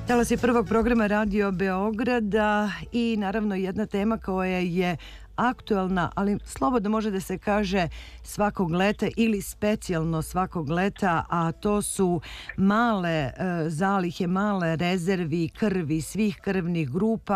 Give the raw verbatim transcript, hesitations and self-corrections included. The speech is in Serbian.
Talas je prvog programa Radio Beograda i naravno jedna tema koja je aktuelna, ali slobodno može da se kaže svakog leta ili specijalno svakog leta, a to su male e, zalihe, male rezervi krvi svih krvnih grupa